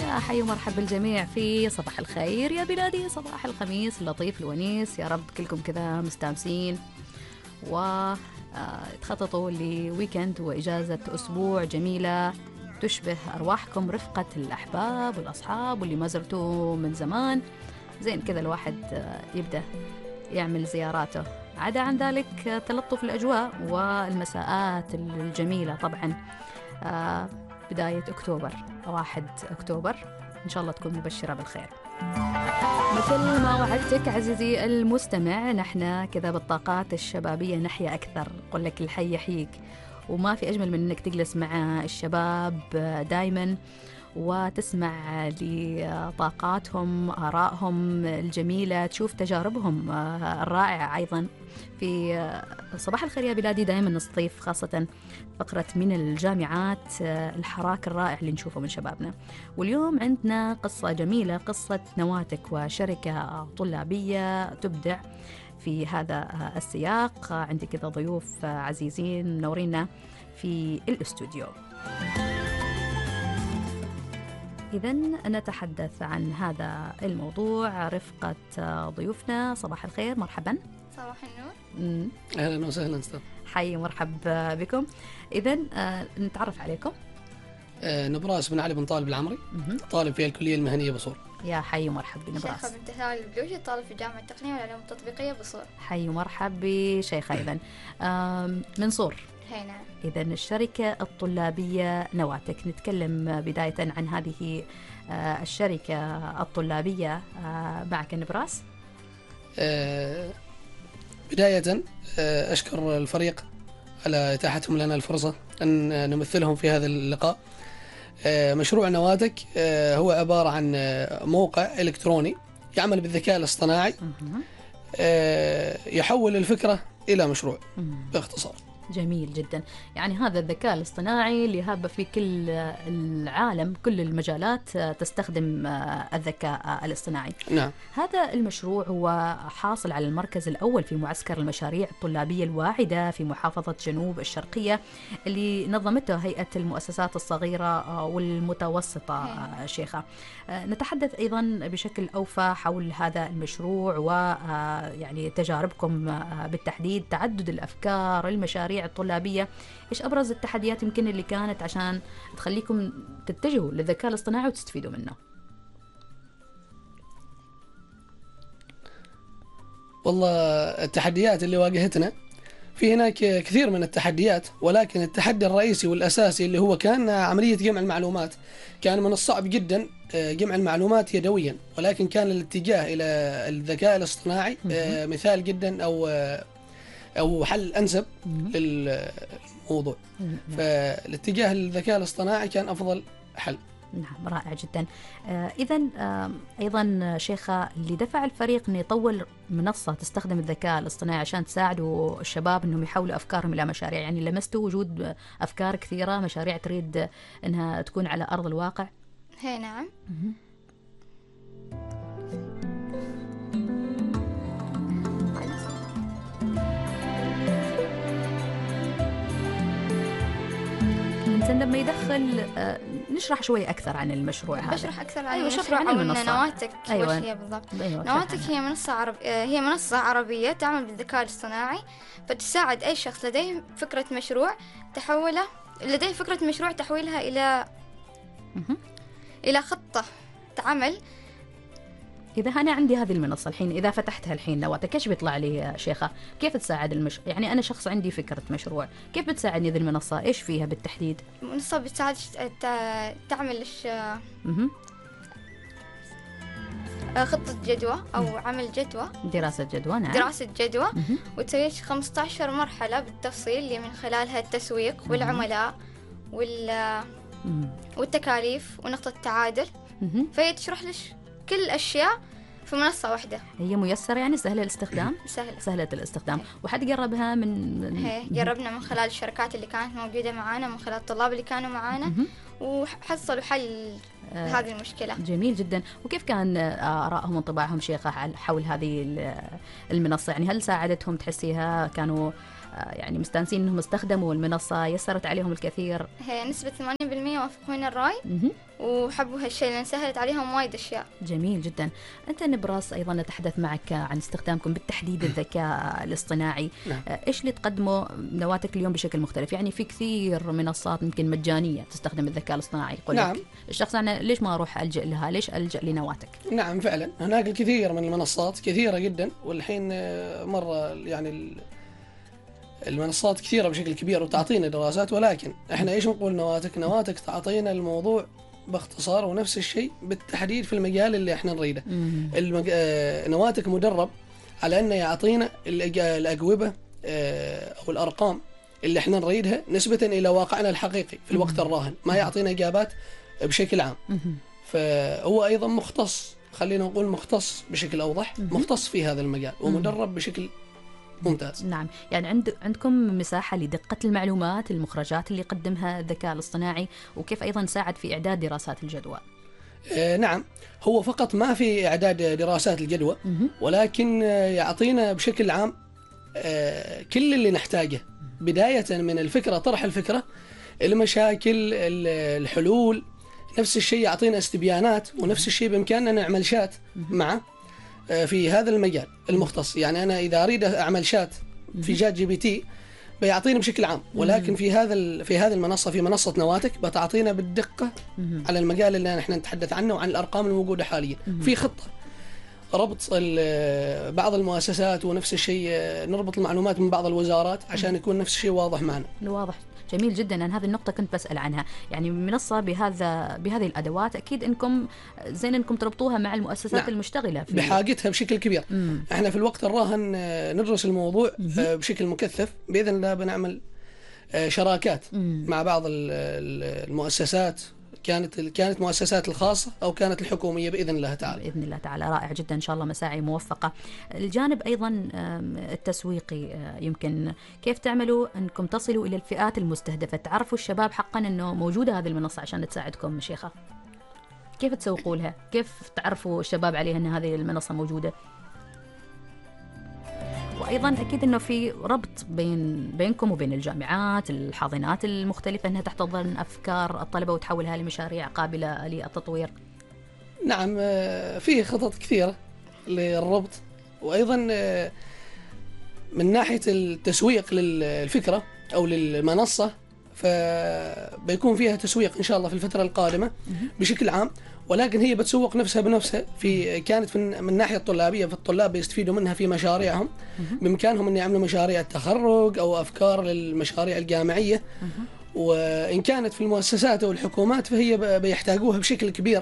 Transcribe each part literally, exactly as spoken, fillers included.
يا حي ومرحب بالجميع في صباح الخير يا بلادي، صباح الخميس اللطيف الونيس. يا رب كلكم كذا مستانسين وتخططوا لويكند وإجازة أسبوع جميلة تشبه أرواحكم، رفقة الأحباب والأصحاب واللي ما زرتوه من زمان. زين كذا الواحد يبدأ يعمل زياراته. عدا عن ذلك تلطف الأجواء والمساءات الجميلة. طبعا بداية أكتوبر، واحد أكتوبر، إن شاء الله تكون مبشرة بالخير. مثل ما وعدتك عزيزي المستمع، نحن كذا بالطاقات الشبابية نحيا أكثر. قل لك الحي يحييك، وما في أجمل من أنك تجلس مع الشباب دايما وتسمع لطاقاتهم، آرائهم الجميلة، تشوف تجاربهم الرائعة. أيضا في صباح الخير يا بلادي دائما نستضيف خاصة فقرة من الجامعات الحراك الرائع اللي نشوفه من شبابنا. واليوم عندنا قصة جميلة، قصة نواتك وشركة طلابية تبدع في هذا السياق. عندي كذا ضيوف عزيزين منورينا في الاستوديو. إذن نتحدث عن هذا الموضوع رفقة ضيوفنا. صباح الخير، مرحبا. صباح النور. أهلا وسهلا أستاذ. حي مرحب بكم. إذن نتعرف عليكم. آه نبراس بن علي بن طالب العمري، طالب في الكلية المهنية بصور. يا حي ومرحب بنبراس. شيخة بنت هلال البلوشي، طالب في جامعة التقنية والعلوم التطبيقية بصور. حي ومرحب بشيخة. إذن من صور. هي نعم. إذن الشركة الطلابية نواتك، نتكلم بداية عن هذه الشركة الطلابية. معك نبراس. آه بداية آه أشكر الفريق على إتاحتهم لنا الفرصة أن نمثلهم في هذا اللقاء. آه مشروع نواتك آه هو عبارة عن موقع إلكتروني يعمل بالذكاء الاصطناعي، آه يحول الفكرة إلى مشروع باختصار. جميل جدا. يعني هذا الذكاء الاصطناعي اللي هاب في كل العالم، كل المجالات تستخدم الذكاء الاصطناعي. نعم. هذا المشروع هو حاصل على المركز الأول في معسكر المشاريع الطلابية الواعدة في محافظة جنوب الشرقية اللي نظمته هيئة المؤسسات الصغيرة والمتوسطة. شيخة، نتحدث أيضا بشكل أوفى حول هذا المشروع ويعني تجاربكم بالتحديد، تعدد الأفكار، المشاريع الطلابية. إيش أبرز التحديات يمكن اللي كانت عشان تخليكم تتجهوا للذكاء الاصطناعي وتستفيدوا منه؟ والله التحديات اللي واجهتنا في هناك كثير من التحديات، ولكن التحدي الرئيسي والأساسي اللي هو كان عملية جمع المعلومات. كان من الصعب جدا جمع المعلومات يدويا، ولكن كان الاتجاه إلى الذكاء الاصطناعي مثال جدا أو أو حل أنسب للموضوع. فالاتجاه للذكاء الاصطناعي كان أفضل حل. نعم، رائع جدا. آه إذن آه أيضا شيخة، اللي دفع الفريق أنه يطور منصة تستخدم الذكاء الاصطناعي عشان تساعدوا الشباب أنهم يحولوا أفكارهم إلى مشاريع. يعني لمستوا وجود أفكار كثيرة، مشاريع تريد أنها تكون على أرض الواقع؟ هي نعم. لما يدخل آه نشرح شوي أكثر عن المشروع هذا. بشرح أكثر عن أيوة المشروع عن أو المنصة. نواتك. أيوة. وش هي بالضبط؟ أيوة. نواتك هي منصة عرب هي منصة عربية تعمل بالذكاء الاصطناعي، فتساعد أي شخص لديه فكرة مشروع تحوله لديه فكرة مشروع تحويلها إلى إلى خطة عمل. إذا أنا عندي هذه المنصة الحين، إذا فتحتها الحين نواتك، إيش بيطلع لي شيخة؟ كيف تساعد المش... يعني أنا شخص عندي فكرة مشروع، كيف بتساعدني ذي المنصة؟ إيش فيها بالتحديد؟ المنصة بتساعد تعمل ش... خطة جدوى أو عمل جدوى، دراسة جدوى. نعم، دراسة جدوى، وتسوي خمسة عشر مرحلة بالتفصيل اللي من خلالها التسويق والعملاء وال... والتكاليف ونقطة التعادل. فهي تشرح لش كل الأشياء في منصة واحدة. هي ميسرة يعني سهلة الاستخدام؟ سهلة سهلة الاستخدام. وحد قربها من؟ هي جربنا من خلال الشركات اللي كانت موجودة معانا، من خلال الطلاب اللي كانوا معانا، وحصلوا حل آه هذه المشكلة. جميل جدا. وكيف كان آرائهم وانطباعهم شيخة حول هذه المنصة؟ يعني هل ساعدتهم تحسيها؟ كانوا يعني مستانسين أنهم استخدموا المنصة، يسرت عليهم الكثير؟ هي نسبة ثمانين بالمئة وافقون الرأي وحبوا هالشيء لأن سهلت عليهم وايد أشياء. جميل جدا. أنت نبراس أيضا نتحدث معك عن استخدامكم بالتحديد الذكاء الاصطناعي. نعم. إيش اللي تقدمه نواتك اليوم بشكل مختلف؟ يعني في كثير منصات يمكن مجانية تستخدم الذكاء الاصطناعي، يقول نعم. لك الشخص أنا ليش ما أروح ألجأ لها، ليش ألجأ لنواتك؟ نعم فعلا هناك الكثير من المنصات كثيرة جدا، والحين مرة يعني المنصات كثيرة بشكل كبير وتعطينا دراسات، ولكن احنا ايش نقول نواتك؟ نواتك تعطينا الموضوع باختصار ونفس الشيء بالتحديد في المجال اللي احنا نريده. المج... نواتك مدرب على انه يعطينا الأج... الأجوبة او الارقام اللي احنا نريدها نسبة الى واقعنا الحقيقي في الوقت الراهن، ما يعطينا اجابات بشكل عام. فهو ايضا مختص، خلينا نقول مختص بشكل اوضح، مختص في هذا المجال ومدرب بشكل ممتاز. نعم، يعني عند عندكم مساحة لدقة المعلومات، المخرجات اللي يقدمها الذكاء الاصطناعي، وكيف أيضا ساعد في إعداد دراسات الجدوى؟ آه نعم، هو فقط ما في إعداد دراسات الجدوى، ولكن يعطينا بشكل عام آه كل اللي نحتاجه، بداية من الفكرة، طرح الفكرة، المشاكل، الحلول، نفس الشيء يعطينا استبيانات، ونفس الشيء بإمكاننا نعمل شات معه في هذا المجال المختص. يعني أنا إذا أريد أعمل شات في جات جي بي تي بيعطيني بشكل عام، ولكن في هذا في هذه المنصة، في منصة نواتك، بتعطينا بالدقة على المجال اللي نحن نتحدث عنه وعن الأرقام الموجودة حاليا. في خطة ربط بعض المؤسسات، ونفس الشيء نربط المعلومات من بعض الوزارات عشان يكون نفس الشيء واضح معنا. واضح، جميل جدا. أنا هذه النقطة كنت بسأل عنها، يعني منصة بهذا بهذه الأدوات أكيد أنكم زين أنكم تربطوها مع المؤسسات نعم. المشتغلة في بحاجتها بشكل كبير. مم. احنا في الوقت الراهن ندرس الموضوع مم. بشكل مكثف، بإذن الله بنعمل شراكات مم. مع بعض المؤسسات، كانت كانت مؤسسات الخاصة أو كانت الحكومية، بإذن الله تعالى. بإذن الله تعالى، رائع جدا، إن شاء الله مساعي موفقة. الجانب أيضا التسويقي، يمكن كيف تعملوا أنكم تصلوا إلى الفئات المستهدفة، تعرفوا الشباب حقا أنه موجودة هذه المنصة عشان تساعدكم شيخة؟ كيف تسوقوا لها؟ كيف تعرفوا الشباب عليها أن هذه المنصة موجودة؟ وأيضا أكيد أنه في ربط بين بينكم وبين الجامعات، الحاضنات المختلفة، أنها تحتضن أفكار الطلبة وتحولها لمشاريع قابلة للتطوير. نعم، فيه خطط كثيرة للربط، وأيضا من ناحية التسويق للفكرة أو للمنصة فبيكون فيها تسويق إن شاء الله في الفترة القادمة بشكل عام، ولكن هي بتسوق نفسها بنفسها. في كانت من الناحية الطلابية، فالطلاب بيستفيدوا منها في مشاريعهم، بإمكانهم أن يعملوا مشاريع التخرج أو أفكار للمشاريع الجامعية. وإن كانت في المؤسسات أو الحكومات فهي بيحتاجوها بشكل كبير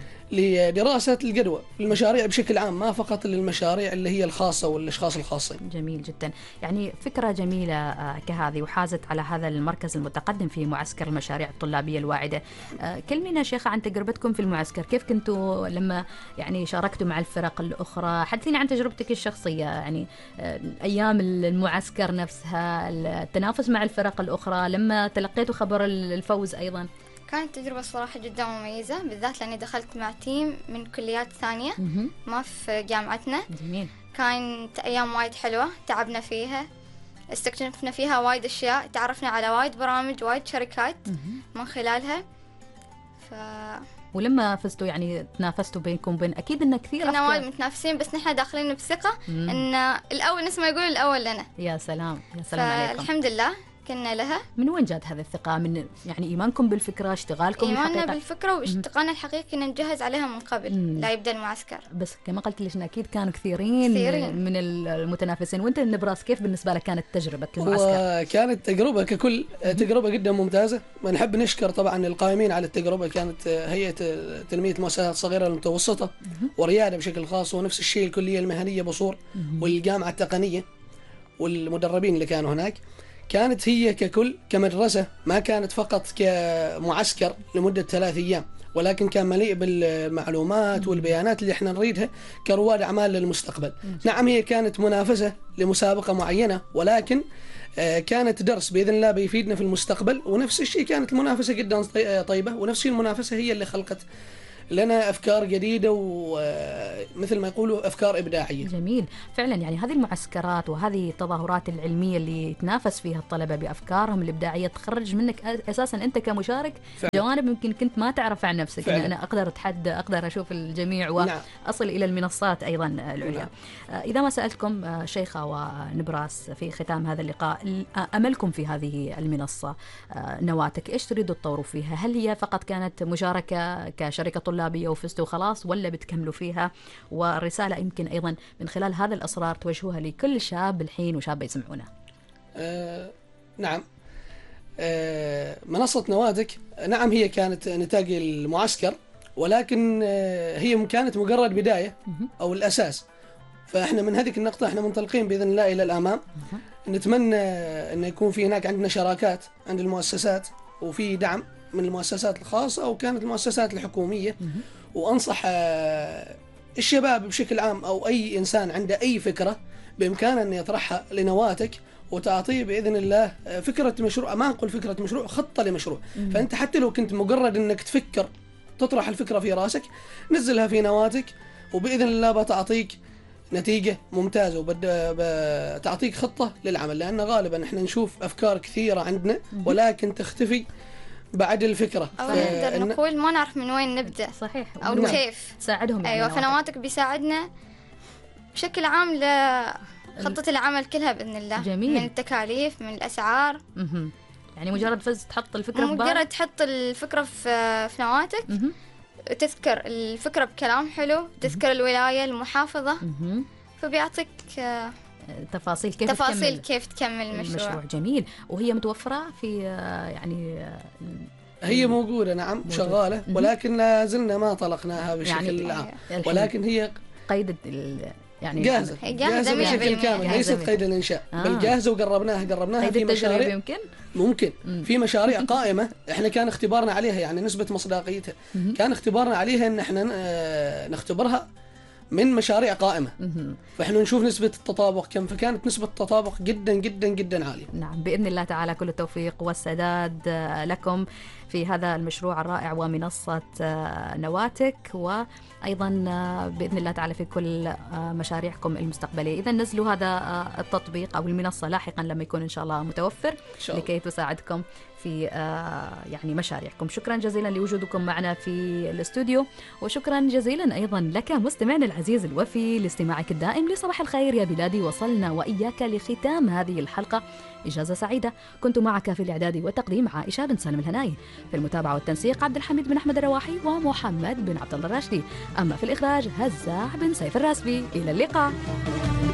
لدراسة الجدوى المشاريع بشكل عام، ما فقط للمشاريع اللي هي الخاصة والأشخاص الخاصين. جميل جدا، يعني فكرة جميلة كهذه، وحازت على هذا المركز المتقدم في معسكر المشاريع الطلابية الواعدة. كلمينا شيخة عن تجربتكم في المعسكر، كيف كنتوا لما يعني شاركتوا مع الفرق الأخرى؟ حدثينا عن تجربتك الشخصية، يعني أيام المعسكر نفسها، التنافس مع الفرق الأخرى، لما تلقيتوا خبر الفوز أيضا. كانت تجربة صراحة جدا مميزة، بالذات لأني دخلت مع تيم من كليات ثانية ما في جامعتنا. جميل. كانت أيام وايد حلوة، تعبنا فيها، استكشفنا فيها وايد أشياء، تعرفنا على وايد برامج، وايد شركات من خلالها. ف... ولما فزتوا يعني تنافستوا بينكم وبين، أكيد إن كثير كنا وايد متنافسين، بس نحن داخلين بثقة إن الأول نسمع يقول الأول لنا. يا سلام، يا سلام عليكم. الحمد لله كنا لها. من وين جات هذه الثقة؟ من يعني إيمانكم بالفكرة، اشتغالكم إيماننا الحقيقة؟ بالفكرة واشتغالنا الحقيقي كنا نجهز عليها من قبل مم. لا يبدأ المعسكر. بس كما قلت ليش أكيد كانوا كثيرين, كثيرين من المتنافسين. وأنت النبراس كيف بالنسبة لك كانت تجربة المعسكر؟ وكانت تجربة ككل تجربة جدا ممتازة، ونحب نشكر طبعا القائمين على التجربة. كانت هيئة تنمية المؤسسات الصغيرة والمتوسطة وريادة بشكل خاص، ونفس الشيء الكلية المهنية بصور والجامعة التقنية والمدربين اللي كانوا هناك. كانت هي ككل كمدرسة، ما كانت فقط كمعسكر لمدة ثلاث أيام، ولكن كان مليء بالمعلومات والبيانات اللي احنا نريدها كرواد أعمال للمستقبل. نعم، هي كانت منافسة لمسابقة معينة، ولكن كانت درس بإذن الله بيفيدنا في المستقبل. ونفس الشيء كانت المنافسة جدا طيبة، ونفس المنافسة هي اللي خلقت لنا أفكار جديدة ومثل ما يقولوا أفكار إبداعية. جميل فعلا. يعني هذه المعسكرات وهذه التظاهرات العلمية اللي يتنافس فيها الطلبة بأفكارهم الإبداعية تخرج منك أساسا أنت كمشارك فعلا. جوانب يمكن كنت ما تعرف عن نفسك. فعلا. أنا أقدر أتحدى، أقدر أشوف الجميع وأصل نعم. إلى المنصات أيضا العليا. نعم. إذا ما سألتكم شيخة ونبراس في ختام هذا اللقاء، أملكم في هذه المنصة نواتك إيش تريدوا تطوروا فيها؟ هل هي فقط كانت مشاركة كشركة طلابية وفزتوا خلاص، ولا بتكملوا فيها؟ والرسالة يمكن أيضا من خلال هذا الأسرار توجهوها لكل شاب الحين وشاب يسمعونه. آه نعم. آه منصة نواتك نعم هي كانت نتاج المعسكر، ولكن آه هي كانت مجرد بداية أو الأساس. فإحنا من هذه النقطة إحنا منطلقين بإذن الله إلى الأمام. نتمنى أن يكون في هناك عندنا شراكات عند المؤسسات، وفي دعم من المؤسسات الخاصة أو كانت المؤسسات الحكومية. وأنصح الشباب بشكل عام أو أي إنسان عنده أي فكرة بإمكانه أن يطرحها لنواتك وتعطيه بإذن الله فكرة مشروع، ما نقول فكرة مشروع، خطة لمشروع. فأنت حتى لو كنت مجرد أنك تفكر تطرح الفكرة في راسك، نزلها في نواتك وبإذن الله بتعطيك نتيجة ممتازة وبتعطيك خطة للعمل. لأن غالبا احنا نشوف أفكار كثيرة عندنا ولكن تختفي بعد الفكرة، أو نقدر إن... نقول ما نعرف من وين نبدأ. صحيح. أو نعم. كيف تساعدهم. أيوة فنواتك بيساعدنا بشكل عام لخطة العمل كلها بإذن الله. جميل. من التكاليف، من الأسعار. مه. يعني مجرد فز تحط الفكرة في بالك، مجرد تحط الفكرة في في نواتك، مه. تذكر الفكرة بكلام حلو، تذكر الولاية المحافظة، مه. فبيعطيك تفاصيل كيف تفاصيل تكمل كيف تكمل المشروع. المشروع. جميل. وهي متوفرة في يعني هي موجودة نعم موجود. شغالة، ولكن لا زلنا ما طلقناها بشكل يعني عام، ولكن هي قيد يعني جاهزة جاهزة بشكل كامل، ليست قيد الإنشاء آه. بل جاهزة وقربناها قربناها في مشاريع يمكن ممكن مم. في مشاريع قائمة احنا كان اختبارنا عليها، يعني نسبة مصداقيتها مم. كان اختبارنا عليها ان احنا نختبرها من مشاريع قائمة، فإحنا نشوف نسبة التطابق كم، فكانت نسبة التطابق جدا جدا جدا عالية. نعم بإذن الله تعالى كل التوفيق والسداد لكم في هذا المشروع الرائع ومنصة نواتك، وأيضا بإذن الله تعالى في كل مشاريعكم المستقبلية. إذا نزلوا هذا التطبيق أو المنصة لاحقا لما يكون إن شاء الله متوفر لكي تساعدكم في يعني مشاريعكم. شكرا جزيلا لوجودكم معنا في الاستوديو، وشكرا جزيلا أيضا لك مستمعنا العزيز الوفي لاستماعك الدائم لصباح الخير يا بلادي. وصلنا وإياك لختام هذه الحلقة. إجازة سعيدة. كنت معك في الإعداد والتقديم عائشة بن سالم الهناي، في المتابعة والتنسيق عبد الحميد بن أحمد الرواحي ومحمد بن عبد الله الراشدي، أما في الإخراج هزاع بن سيف الراسبي. إلى اللقاء.